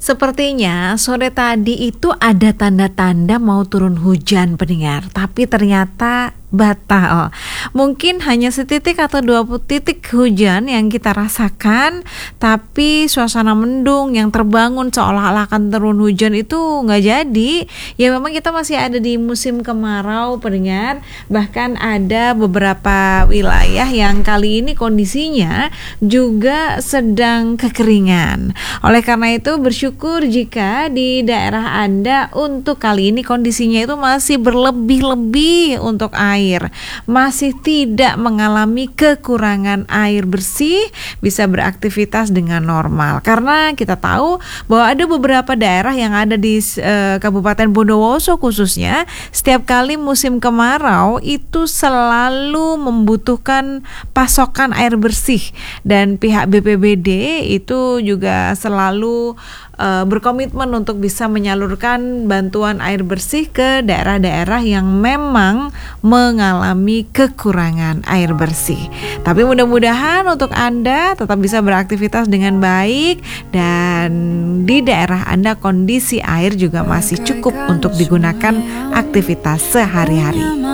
Sepertinya sore tadi itu ada tanda-tanda mau turun hujan pendengar, tapi ternyata batal. Mungkin hanya setitik atau 20 titik hujan yang kita rasakan, tapi suasana mendung yang terbangun seolah-olah akan turun hujan itu nggak jadi. Ya memang kita masih ada di musim kemarau pendengar, bahkan ada beberapa wilayah yang kali ini kondisinya juga sedang kekeringan. Oleh karena itu bersyukur jika di daerah Anda untuk kali ini kondisinya itu masih berlebih-lebih untuk air, masih tidak mengalami kekurangan air bersih, bisa beraktivitas dengan normal. Karena kita tahu bahwa ada beberapa daerah yang ada di Kabupaten Bondowoso khususnya, setiap kali musim kemarau itu selalu membutuhkan pasokan air bersih, dan pihak BPBD itu juga selalu berkomitmen untuk bisa menyalurkan bantuan air bersih ke daerah-daerah yang memang mengalami kekurangan air bersih. Tapi mudah-mudahan untuk Anda tetap bisa beraktivitas dengan baik, dan di daerah Anda kondisi air juga masih cukup untuk digunakan aktivitas sehari-hari.